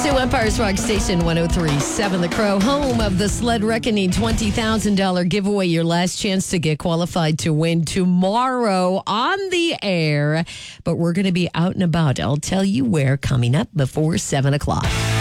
to Empire's Rock Station 103.7 The Crow, home of the Sled Reckoning $20,000 giveaway. Your last chance to get qualified to win tomorrow on the air. But we're going to be out and about. I'll tell you where coming up before 7 o'clock.